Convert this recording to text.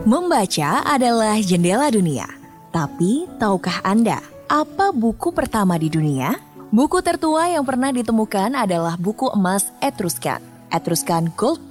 Membaca adalah jendela dunia. Tapi, tahukah Anda apa buku pertama di dunia? Buku tertua yang pernah ditemukan adalah buku emas Etruscan, Etruscan Gold